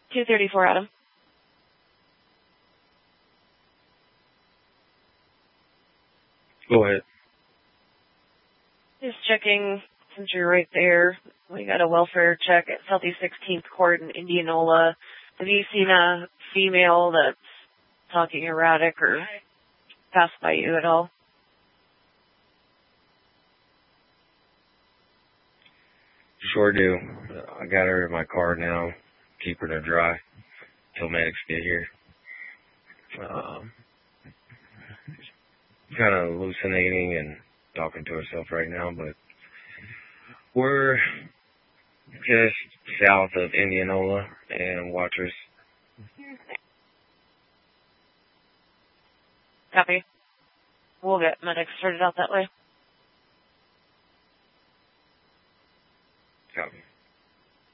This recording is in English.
234, Adam. Go ahead. Just checking, since you're right there, we got a welfare check at Southeast 16th Court in Indianola. Have you seen a female that's talking erratic or passed by you at all? Sure do. I got her in my car now, keeping her dry till medics get here. Kind of hallucinating and talking to herself right now, but we're just south of Indianola and Watchers. Copy. We'll get medics sorted out that way.